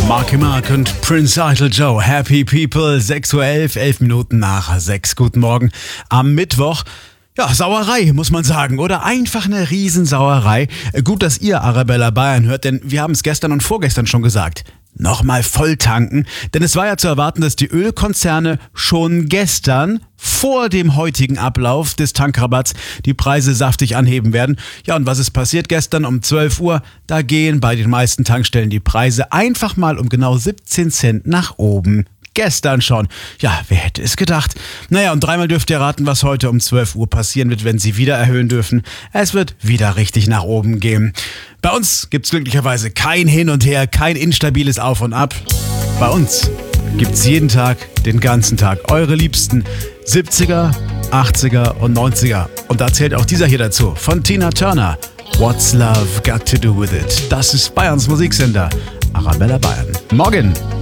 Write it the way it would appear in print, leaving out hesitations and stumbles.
Marky Mark und Prince Idol Joe, Happy People, 6:11 Uhr, 11 Minuten nach 6. Guten Morgen am Mittwoch. Ja, Sauerei, muss man sagen, oder? Einfach eine Riesensauerei. Gut, dass ihr Arabella Bayern hört, denn wir haben es gestern und vorgestern schon gesagt. Nochmal voll tanken, denn es war ja zu erwarten, dass die Ölkonzerne schon gestern vor dem heutigen Ablauf des Tankrabatts die Preise saftig anheben werden. Ja, und was ist passiert gestern um 12 Uhr? Da gehen bei den meisten Tankstellen die Preise einfach mal um genau 17 Cent nach oben. Gestern schon. Ja, wer hätte es gedacht? Naja, und dreimal dürft ihr raten, was heute um 12 Uhr passieren wird, wenn sie wieder erhöhen dürfen. Es wird wieder richtig nach oben gehen. Bei uns gibt's glücklicherweise kein Hin und Her, kein instabiles Auf und Ab. Bei uns gibt's jeden Tag, den ganzen Tag, eure liebsten 70er, 80er und 90er. Und da zählt auch dieser hier dazu, von Tina Turner. What's Love Got to Do With It? Das ist Bayerns Musiksender, Arabella Bayern. Morgen!